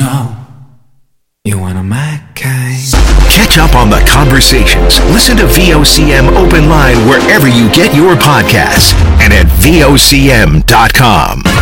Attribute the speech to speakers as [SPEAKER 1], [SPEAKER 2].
[SPEAKER 1] know you one of my kind.
[SPEAKER 2] Catch up on the conversations. Listen to VOCM Open Line wherever you get your podcasts and at VOCM.com.